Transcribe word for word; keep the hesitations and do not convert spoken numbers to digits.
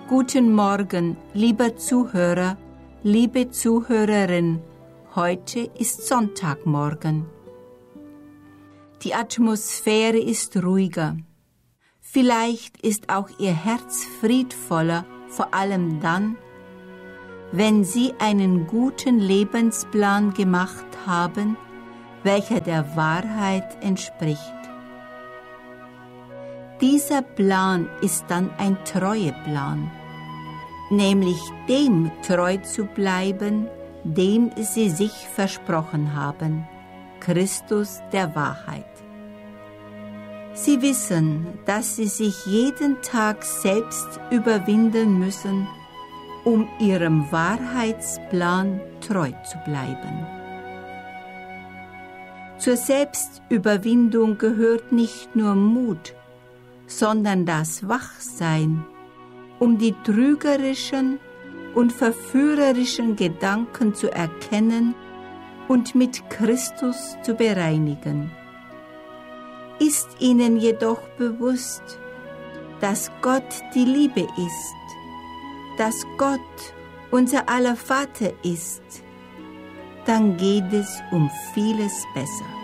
Guten Morgen, lieber Zuhörer, liebe Zuhörerin. Heute ist Sonntagmorgen. Die Atmosphäre ist ruhiger. Vielleicht ist auch Ihr Herz friedvoller, vor allem dann, wenn Sie einen guten Lebensplan gemacht haben, welcher der Wahrheit entspricht. Dieser Plan ist dann ein Treueplan, nämlich dem treu zu bleiben, dem Sie sich versprochen haben, Christus der Wahrheit. Sie wissen, dass Sie sich jeden Tag selbst überwinden müssen, um Ihrem Wahrheitsplan treu zu bleiben. Zur Selbstüberwindung gehört nicht nur Mut, sondern das Wachsein, um die trügerischen und verführerischen Gedanken zu erkennen und mit Christus zu bereinigen. Ist Ihnen jedoch bewusst, dass Gott die Liebe ist, dass Gott unser aller Vater ist, dann geht es um vieles besser.